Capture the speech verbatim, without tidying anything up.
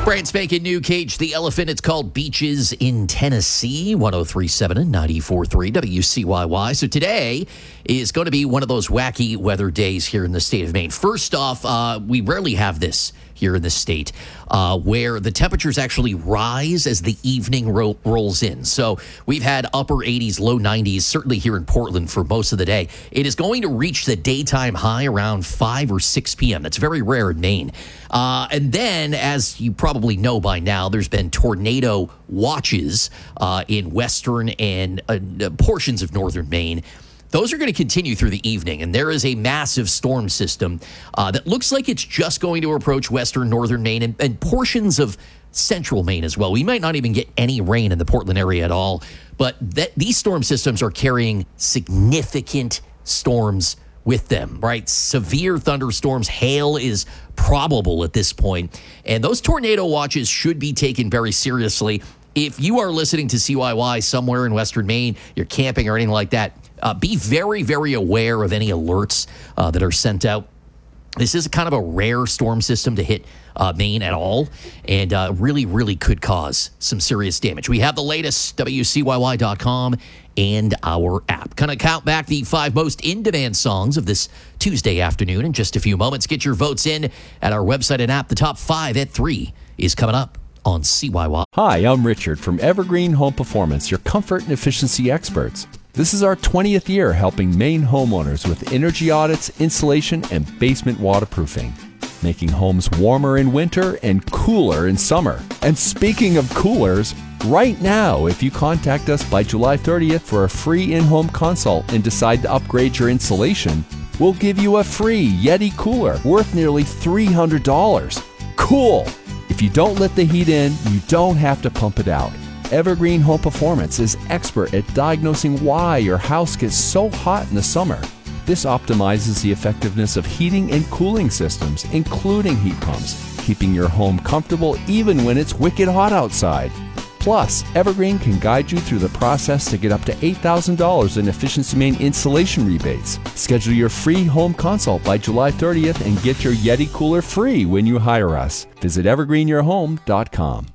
Brand spanking new Cage the Elephant. It's called Beaches in Tennessee. one oh three point seven and ninety-four point three W C Y Y. So today is going to be one of those wacky weather days here in the state of Maine. First off, uh, we rarely have this here in the state uh, where the temperatures actually rise as the evening ro- rolls in. So we've had upper eighties, low nineties, certainly here in Portland for most of the day. It is going to reach the daytime high around five or six p.m. That's very rare in Maine. Uh, and then, as you probably know by now, there's been tornado watches uh, in western and uh, portions of northern Maine. Those are going to continue through the evening, and there is a massive storm system uh, that looks like it's just going to approach western northern Maine and, and portions of central Maine as well. We might not even get any rain in the Portland area at all, but that, these storm systems are carrying significant storms with them, right? Severe thunderstorms, hail is probable at this point, and those tornado watches should be taken very seriously. If you are listening to C Y Y somewhere in western Maine, you're camping or anything like that, Uh, be very, very aware of any alerts uh, that are sent out. This is kind of a rare storm system to hit uh, Maine at all, and uh, really, really could cause some serious damage. We have the latest, W C Y Y dot com and our app. Going to count back the five most in-demand songs of this Tuesday afternoon in just a few moments. Get your votes in at our website and app. The top five at three is coming up on C Y Y. Hi, I'm Richard from Evergreen Home Performance, your comfort and efficiency experts. This is our twentieth year helping Maine homeowners with energy audits, insulation, and basement waterproofing, making homes warmer in winter and cooler in summer. And speaking of coolers, right now, if you contact us by July thirtieth for a free in-home consult and decide to upgrade your insulation, we'll give you a free Yeti cooler worth nearly three hundred dollars. Cool! If you don't let the heat in, you don't have to pump it out. Evergreen Home Performance is expert at diagnosing why your house gets so hot in the summer. This optimizes the effectiveness of heating and cooling systems, including heat pumps, keeping your home comfortable even when it's wicked hot outside. Plus, Evergreen can guide you through the process to get up to eight thousand dollars in Efficiency Maine insulation rebates. Schedule your free home consult by July thirtieth and get your Yeti cooler free when you hire us. Visit evergreen your home dot com.